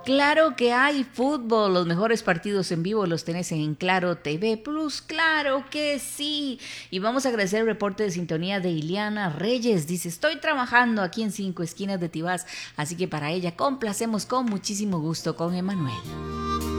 Claro que hay fútbol, los mejores partidos en vivo los tenés en Claro TV Plus, claro que sí. Y vamos a agradecer el reporte de sintonía de Iliana Reyes. Dice, estoy trabajando aquí en Cinco Esquinas de Tibás, así que para ella complacemos con muchísimo gusto con Emanuel.